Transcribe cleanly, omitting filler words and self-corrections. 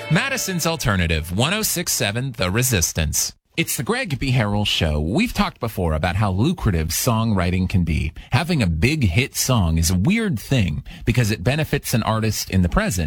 Madison's Alternative, 1067 The Resistance. It's the Greg B. Harrell Show. We've talked before about how lucrative songwriting can be. Having a big hit song is a weird thing because it benefits an artist in the present